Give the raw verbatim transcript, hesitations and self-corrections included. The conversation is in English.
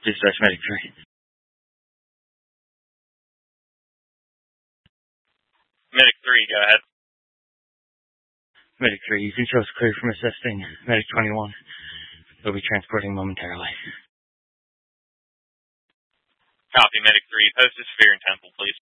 Dispatch Medic three. Medic three, go ahead. Medic three, you can show us clear from assisting Medic twenty-one. They'll be transporting momentarily. Copy, Medic three. Post is Sphere and Temple, please.